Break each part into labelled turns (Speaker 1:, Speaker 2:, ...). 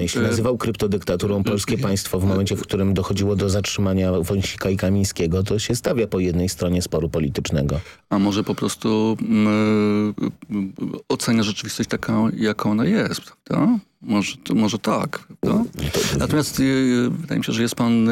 Speaker 1: jeśli nazywał kryptodyktaturą polskie państwo w momencie, w którym dochodziło do zatrzymania Wąsika i Kamińskiego, to się stawia po jednej stronie sporu politycznego.
Speaker 2: A może po prostu ocenia rzeczywistość taką, jaka ona jest, prawda? Może tak, prawda? Natomiast wydaje mi się, że jest pan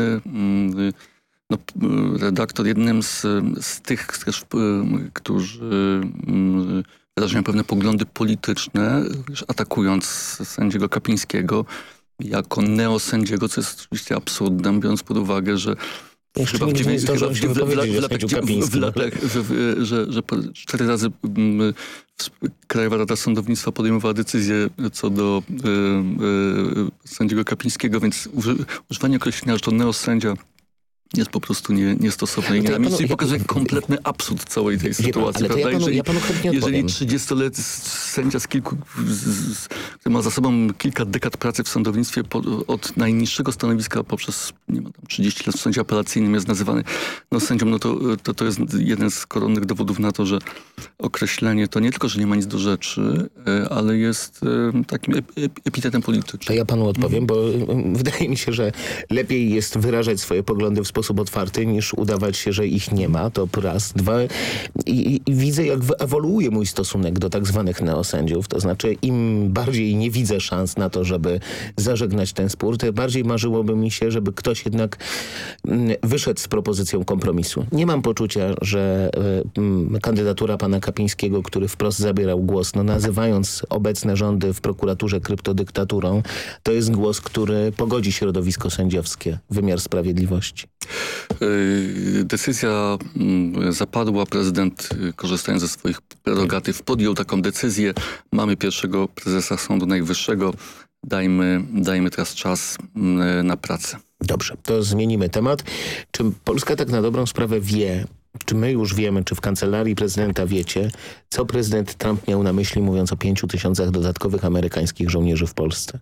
Speaker 2: redaktor jednym z tych, którzy wyrażają pewne poglądy polityczne, atakując sędziego Kapińskiego jako neosędziego, co jest oczywiście absurdem, biorąc pod uwagę, że
Speaker 1: Jeszcze nigdy nie zdążyłem się wypowiedzieć o sędziu Kapińskim.
Speaker 2: Że 4 razy Krajowa Rada Sądownictwa podejmowała decyzję co do sędziego Kapińskiego, więc używanie określenia, że to neosędzia jest po prostu niestosowne i nie na miejscu i pokazuje kompletny absurd całej tej sytuacji.
Speaker 1: Ale ja panu chętnie
Speaker 2: jeżeli 30-letni sędzia który ma za sobą kilka dekad pracy w sądownictwie od najniższego stanowiska poprzez 30 lat w sądzie apelacyjnym jest nazywany sędzią, no to jest jeden z koronnych dowodów na to, że określenie to nie tylko, że nie ma nic do rzeczy, ale jest takim epitetem politycznym.
Speaker 1: To ja panu odpowiem, bo wydaje mi się, że lepiej jest wyrażać swoje poglądy w sposób otwarty, niż udawać się, że ich nie ma. To raz. Dwa. I widzę, jak ewoluuje mój stosunek do tak zwanych neosędziów. To znaczy, im bardziej nie widzę szans na to, żeby zażegnać ten spór, tym bardziej marzyłoby mi się, żeby ktoś jednak wyszedł z propozycją kompromisu. Nie mam poczucia, że kandydatura pana Kapińskiego, który wprost zabierał głos, nazywając obecne rządy w prokuraturze kryptodyktaturą, to jest głos, który pogodzi środowisko sędziowskie, wymiar sprawiedliwości.
Speaker 2: Decyzja zapadła. Prezydent, korzystając ze swoich prerogatyw, podjął taką decyzję. Mamy pierwszego prezesa Sądu Najwyższego. Dajmy teraz czas na pracę.
Speaker 1: Dobrze, to zmienimy temat. Czy Polska tak na dobrą sprawę wie, czy my już wiemy, czy w kancelarii prezydenta wiecie, co prezydent Trump miał na myśli, mówiąc o 5,000 dodatkowych amerykańskich żołnierzy w Polsce?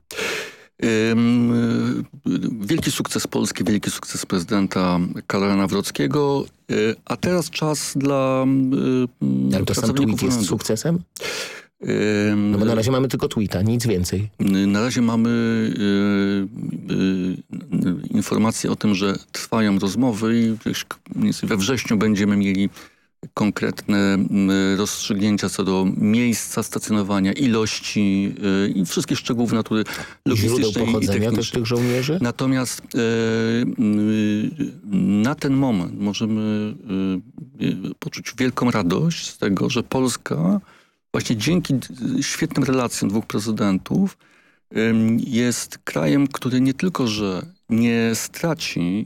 Speaker 2: Wielki sukces Polski, wielki sukces prezydenta Karola Nawrockiego, a teraz czas dla
Speaker 1: Ale to sam tweet jest sukcesem? No bo na razie mamy tylko tweeta, nic więcej.
Speaker 2: Na razie mamy informacje o tym, że trwają rozmowy i we wrześniu będziemy mieli konkretne rozstrzygnięcia co do miejsca stacjonowania, ilości i wszystkich szczegółów natury logistycznej
Speaker 1: źródeł pochodzenia też tych żołnierzy?
Speaker 2: Natomiast na ten moment możemy poczuć wielką radość z tego, że Polska właśnie dzięki świetnym relacjom dwóch prezydentów jest krajem, który nie tylko, że nie straci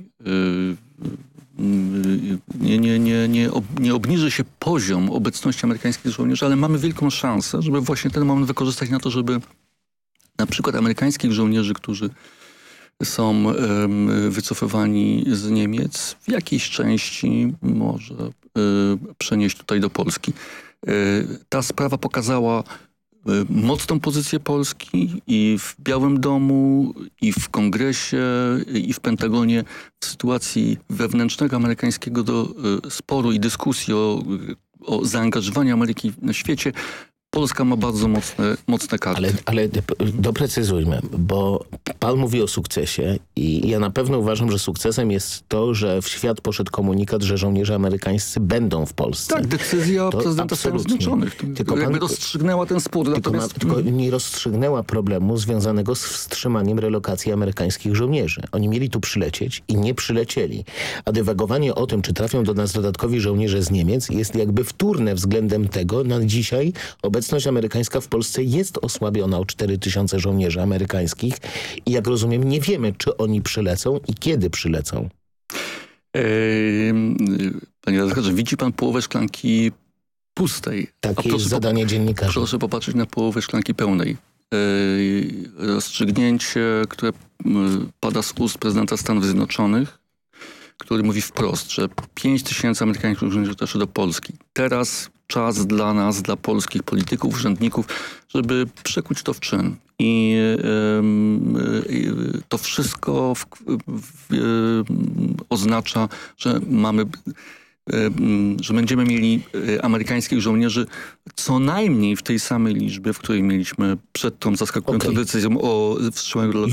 Speaker 2: nie obniży się poziom obecności amerykańskich żołnierzy, ale mamy wielką szansę, żeby właśnie ten moment wykorzystać na to, żeby na przykład amerykańskich żołnierzy, którzy są wycofywani z Niemiec, w jakiejś części może przenieść tutaj do Polski. Ta sprawa pokazała mocną pozycję Polski i w Białym Domu, i w Kongresie, i w Pentagonie w sytuacji wewnętrznego amerykańskiego sporu i dyskusji o zaangażowaniu Ameryki na świecie. Polska ma bardzo mocne karty.
Speaker 1: Ale doprecyzujmy, bo pan mówi o sukcesie i ja na pewno uważam, że sukcesem jest to, że w świat poszedł komunikat, że żołnierze amerykańscy będą w Polsce.
Speaker 2: Tak, decyzja prezydenta Stanów Zjednoczonych. Tylko jakby rozstrzygnęła ten spór.
Speaker 1: Tylko nie rozstrzygnęła problemu związanego z wstrzymaniem relokacji amerykańskich żołnierzy. Oni mieli tu przylecieć i nie przylecieli. A dywagowanie o tym, czy trafią do nas dodatkowi żołnierze z Niemiec, jest jakby wtórne względem tego. Na dzisiaj obecność amerykańska w Polsce jest osłabiona o 4000 żołnierzy amerykańskich i jak rozumiem, nie wiemy, czy oni przylecą i kiedy przylecą.
Speaker 2: Panie redaktorze, widzi pan połowę szklanki pustej.
Speaker 1: Takie jest zadanie dziennikarza.
Speaker 2: Proszę popatrzeć na połowę szklanki pełnej. Rozstrzygnięcie, które pada z ust prezydenta Stanów Zjednoczonych, który mówi wprost, że 5000 amerykańskich żołnierzy doszło do Polski. Teraz czas dla nas, dla polskich polityków, urzędników, żeby przekuć to w czyn. I to wszystko oznacza, że że będziemy mieli amerykańskich żołnierzy co najmniej w tej samej liczbie, w której mieliśmy przed tą zaskakującą decyzją o wstrzymaniu relokacji.